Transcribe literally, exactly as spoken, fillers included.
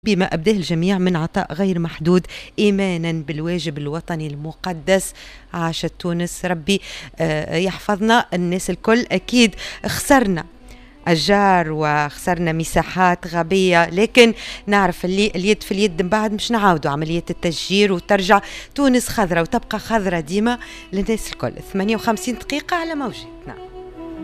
بما أبداه الجميع من عطاء غير محدود إيمانا بالواجب الوطني المقدس. عاشت تونس، ربي يحفظنا الناس الكل. أكيد خسرنا أشجار وخسرنا مساحات غابية، لكن نعرف اللي اليد في اليد من بعد مش نعاودوا عملية التشجير وترجع تونس خضرة وتبقى خضرة ديما للناس الكل. ثمانية وخمسين دقيقة على موجتنا.